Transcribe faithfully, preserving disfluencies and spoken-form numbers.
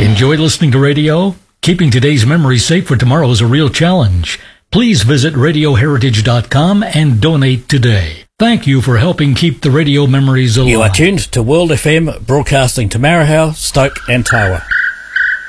Enjoy listening to radio? Keeping today's memories safe for tomorrow is a real challenge. Please visit radio heritage dot com and donate today. Thank you for helping keep the radio memories alive. You are tuned to World F M, broadcasting to Marahau, Stoke and Tawa.